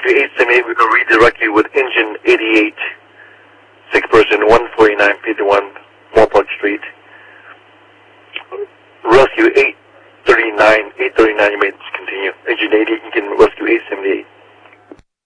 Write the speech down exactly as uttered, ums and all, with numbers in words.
rescue eight seventy-eight, we can redirect you with engine eighty-eight, sick person one forty-nine fifty-one, Moorpark Street. Rescue eight thirty-nine, eight thirty-nine, you may continue. Engine eighty-eight, you can rescue eight seventy-eight.